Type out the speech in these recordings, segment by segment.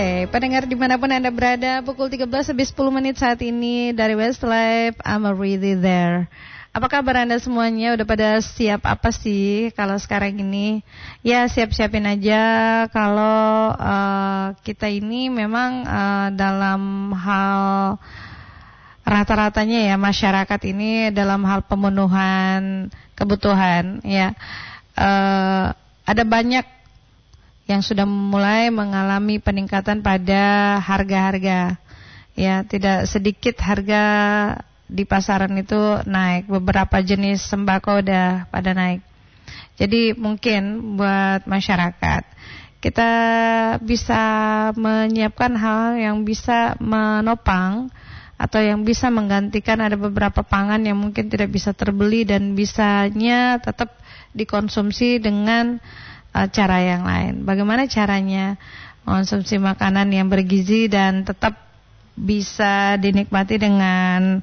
Pendengar dimanapun Anda berada, pukul 13:10 saat ini dari Westlife, I'm already there. Apa kabar Anda semuanya? Udah pada siap apa sih kalau sekarang ini? Ya siap-siapin aja kalau kita ini memang dalam hal rata-ratanya ya masyarakat ini dalam hal pemenuhan kebutuhan ya ada banyak yang sudah mulai mengalami peningkatan pada harga-harga. Ya, tidak sedikit harga di pasaran itu naik. Beberapa jenis sembako udah pada naik. Jadi mungkin buat masyarakat kita bisa menyiapkan hal yang bisa menopang atau yang bisa menggantikan ada beberapa pangan yang mungkin tidak bisa terbeli dan bisanya tetap dikonsumsi dengan cara yang lain. Bagaimana caranya mengonsumsi makanan yang bergizi dan tetap bisa dinikmati dengan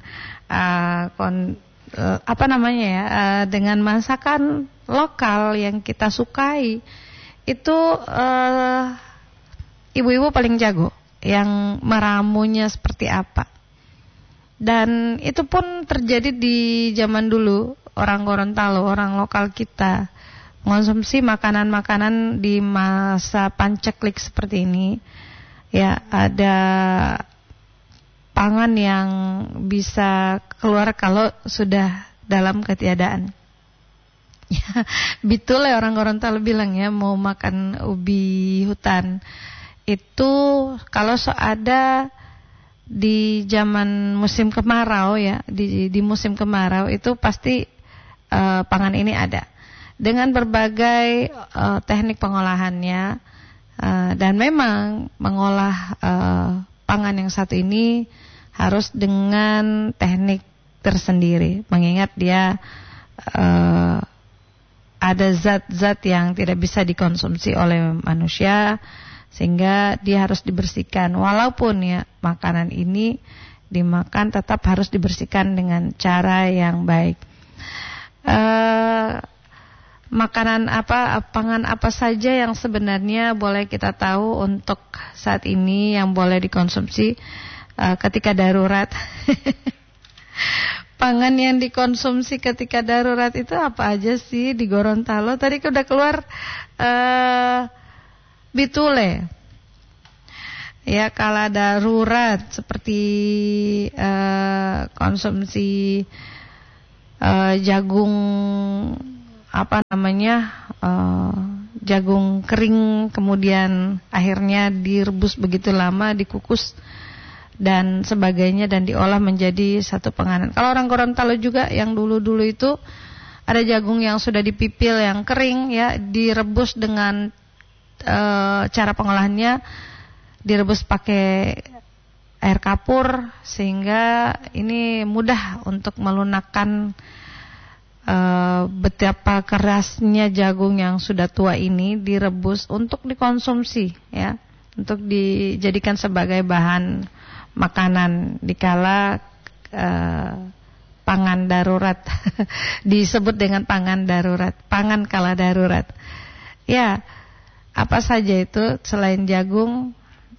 dengan masakan lokal yang kita sukai. Itu ibu-ibu paling jago yang meramunya seperti apa. Dan itu pun terjadi di zaman dulu, orang Gorontalo, orang lokal kita mengonsumsi makanan-makanan di masa panceklik seperti ini. Ya, ada pangan yang bisa keluar kalau sudah dalam ketiadaan. Ya, betul ya orang Gorontalo bilang ya, mau makan ubi hutan. Itu kalau ada di zaman musim kemarau ya, di musim kemarau itu pasti pangan ini ada. Dengan berbagai teknik pengolahannya dan memang mengolah pangan yang satu ini harus dengan teknik tersendiri, mengingat dia ada zat-zat yang tidak bisa dikonsumsi oleh manusia sehingga dia harus dibersihkan. Walaupun ya makanan ini dimakan tetap harus dibersihkan dengan cara yang baik. Makanan apa, pangan apa saja yang sebenarnya boleh kita tahu untuk saat ini yang boleh dikonsumsi ketika darurat. Pangan yang dikonsumsi ketika darurat itu apa aja sih di Gorontalo? Tadi udah keluar bitule. Ya, kalau darurat seperti konsumsi jagung jagung kering, kemudian akhirnya direbus begitu lama, dikukus dan sebagainya dan diolah menjadi satu penganan. Kalau orang Gorontalo juga yang dulu-dulu itu ada jagung yang sudah dipipil yang kering ya, direbus dengan cara pengolahannya direbus pakai air kapur sehingga ini mudah untuk melunakkan betapa kerasnya jagung yang sudah tua ini direbus untuk dikonsumsi ya, untuk dijadikan sebagai bahan makanan dikala pangan darurat. Disebut dengan pangan darurat, pangan kala darurat. Ya, apa saja itu selain jagung,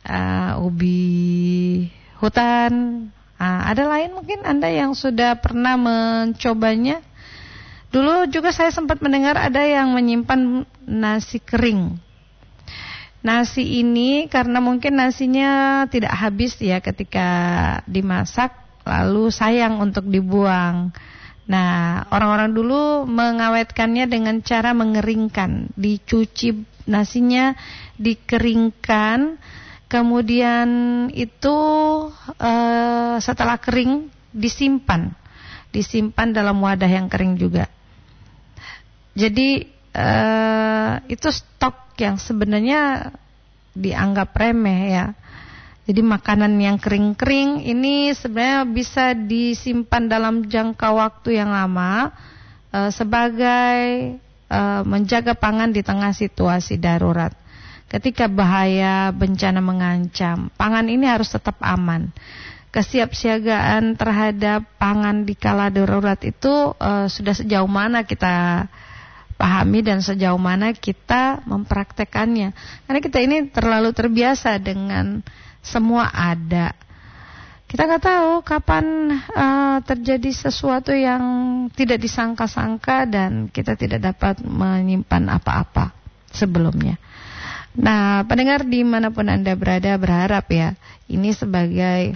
ubi hutan, ada lain mungkin Anda yang sudah pernah mencobanya. Dulu juga saya sempat mendengar ada yang menyimpan nasi kering. Nasi ini karena mungkin nasinya tidak habis ya ketika dimasak, lalu sayang untuk dibuang. Nah, orang-orang dulu mengawetkannya dengan cara mengeringkan, dicuci nasinya, dikeringkan, kemudian itu setelah kering disimpan dalam wadah yang kering juga. Jadi itu stok yang sebenarnya dianggap remeh ya. Jadi makanan yang kering-kering ini sebenarnya bisa disimpan dalam jangka waktu yang lama sebagai menjaga pangan di tengah situasi darurat. Ketika bahaya bencana mengancam, pangan ini harus tetap aman. Kesiapsiagaan terhadap pangan di kala darurat itu sudah sejauh mana kita pahami dan sejauh mana kita mempraktekannya. Karena kita ini terlalu terbiasa dengan semua ada. Kita nggak tahu kapan terjadi sesuatu yang tidak disangka-sangka dan kita tidak dapat menyimpan apa-apa sebelumnya. Nah, pendengar dimanapun Anda berada, berharap ya ini sebagai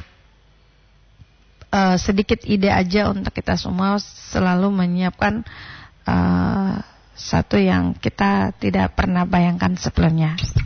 sedikit ide aja untuk kita semua selalu menyiapkan satu yang kita tidak pernah bayangkan sebelumnya.